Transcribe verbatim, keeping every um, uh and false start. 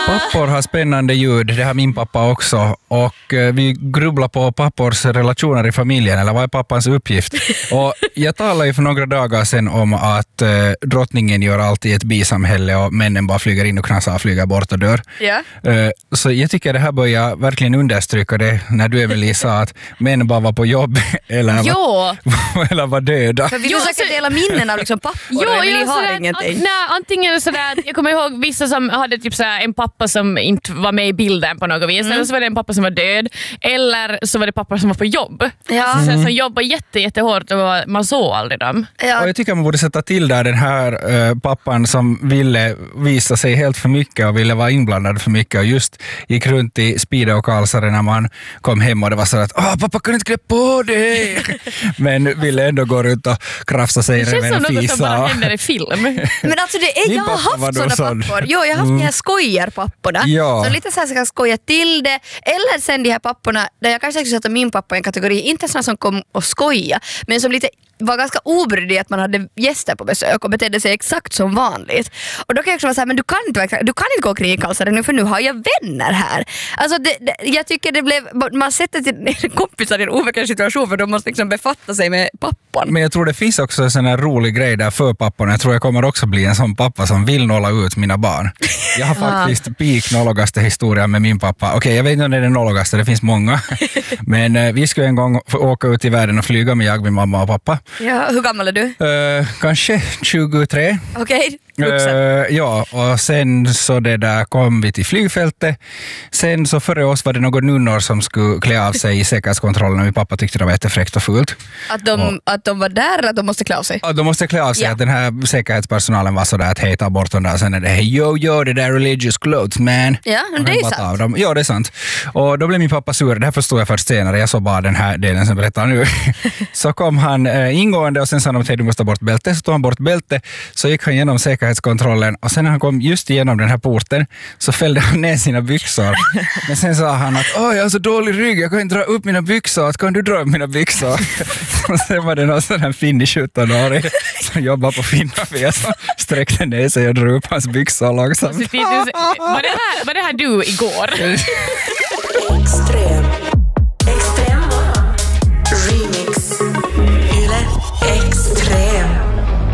Pappor har spännande ljud, det har min pappa också. Och eh, vi grubblar på pappors relationer i familjen, eller vad är pappans uppgift? Och jag talade ju för några dagar sedan om att eh, drottningen gör alltid ett bisamhälle och männen bara flyger in och knasar och flyger bort och dör. Ja. Eh, så jag tycker det här börjar verkligen understryka det när du, Emelie, sa att män bara var på jobb eller, var, eller var döda. För vi Jo, försöker alltså- dela minnen av liksom pappor Jo, och Emelie jag har sådär, ingenting. Nej, antingen sådär, att jag kommer ihåg vissa som hade typ sådär en pappa som inte var med i bilden på något vis, Mm. eller så var det en pappa som var död, eller så var det pappa som var på jobb. Ja. Så, som jobbade jätte, jättehårt och man såg aldrig dem. Ja. Och jag tycker man borde sätta till där den här uh, pappan som ville visa sig helt för mycket och ville vara inblandad för mycket och just gick runt i Speedo och kalsare när man kom hem och det var så att åh, pappa kunde inte klä på dig men ville ändå gå runt och krafsa sig i Det känns reven som och något som bara fisa. händer i film. Men alltså det är, Min jag har pappa var haft då sådana sån. pappor. Jo, jag har haft de här skojarpapporna. Ja. Så lite så här ska skoja till det. Eller sen de här papporna där jag kanske skulle sätta min pappa i en kategori, inte sådana som kom och skoja, men som lite var ganska obrydig att man hade gäster på besök och betedde sig exakt som vanligt. Och då kan jag också vara så här, men du kan inte, vara exakt- du kan inte gå kring i kalsare nu för nu har jag vänner här. Alltså det, det, jag tycker det blev, man sätter till kompisar i en obekväm situation för de måste liksom befatta sig med pappan. Men jag tror det finns också en sån här rolig grej där för papporna. Jag tror jag kommer också bli en sån pappa som vill nolla ut mina barn. Jag har faktiskt peak nollogaste historia med min pappa. Okej, okay, jag vet inte om det är den nollogaste, det finns många. Men eh, vi skulle en gång få åka ut i världen och flyga med jag, min mamma och pappa. Ja, hur gammal är du? Uh, kanske tjugotre. Okej, Uh, vuxen. ja, och sen så det där kom vi till flygfältet. Sen så före oss var det några nunnor som skulle klä av sig i säkerhetskontrollen och min pappa tyckte det var jättefräckt och fult. Att de, att de var där eller att de måste klä av sig? Ja, de måste klä av sig, Ja. att den här säkerhetspersonalen var sådär att hej, ta bort dem där. Sen är det hej, yo, yo, det där religious clothes, man. Ja, men Och det är han ju bara sant. tar dem. Ja, det är sant. Och då blev min pappa sur, det här förstod jag först senare, jag såg bara den här delen som berättar nu. Så kom han äh, ingående och sen sa de att hej, du måste ta bort bältet. Så tog han bort bältet, så gick han igenom säkerhetskontrollen och sen när han kom just igenom den här porten så fällde han ner sina byxor. Men sen sa han att åh, jag har så dålig rygg, jag kan inte dra upp mina byxor, kan du dra upp mina byxor? Och sen var det någon sån här finnig sjutton-åring som jobbar på Finnavia som sträckte ner sig och drog upp hans byxor långsamt. Var det här, var det här du igår? Extrem.